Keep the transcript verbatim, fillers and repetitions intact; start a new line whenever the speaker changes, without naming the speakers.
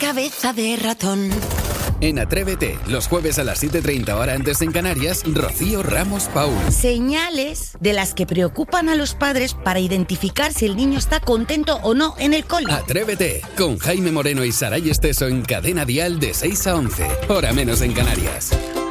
cabeza de ratón.
En Atrévete, los jueves a las siete y treinta hora antes en Canarias, Rocío Ramos Paul.
Señales de las que preocupan a los padres para identificar si el niño está contento o no en el cole.
Atrévete, con Jaime Moreno y Saray Esteso en Cadena Dial de seis a once, hora menos en Canarias.